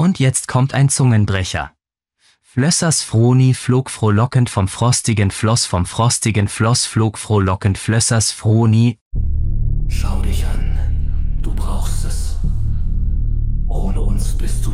Und jetzt kommt ein Zungenbrecher. Flössers Froni flog frohlockend vom frostigen Floss flog frohlockend Flössers Froni. Schau dich an, du brauchst es. Ohne uns bist du